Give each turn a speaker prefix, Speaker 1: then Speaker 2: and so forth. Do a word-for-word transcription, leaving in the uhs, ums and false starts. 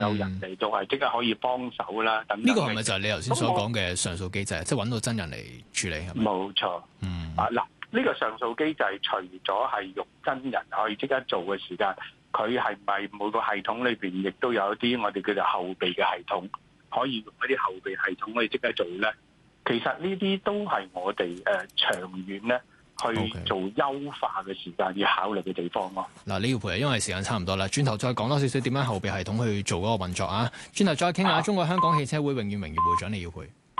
Speaker 1: 有人嚟到係即刻可以幫手啦。等
Speaker 2: 呢個係咪就係你頭先所講嘅上訴機制？即係揾到真人嚟處理係咪？
Speaker 1: 冇錯。
Speaker 2: 嗯。
Speaker 1: 啊嗱，呢個上訴機制除咗係用真人可以即刻做嘅時間，佢係咪每個系統裏邊亦都有一啲我哋叫做後備嘅系統，可以用一啲後備系統可以即刻做咧？其實呢啲都係我哋誒、呃、長遠咧去做優化嘅時間要考慮嘅地方咯。
Speaker 2: 嗱，李耀培，因為時間差唔多啦，轉頭再講多少少點樣後備系統去做嗰個運作啊。轉頭再傾下中國香港汽車會永遠榮譽會長李耀培。